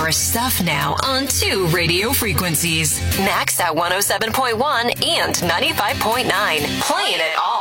more stuff now on 2 radio frequencies. Max at 107.1 and 95.9. Playing it all.